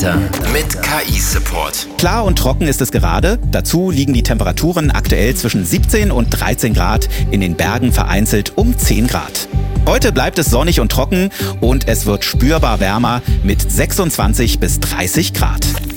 Mit KI-Support. Klar und trocken ist es gerade. Dazu liegen die Temperaturen aktuell zwischen 17 und 13 Grad, in den Bergen vereinzelt um 10 Grad. Heute bleibt es sonnig und trocken und es wird spürbar wärmer mit 26 bis 30 Grad.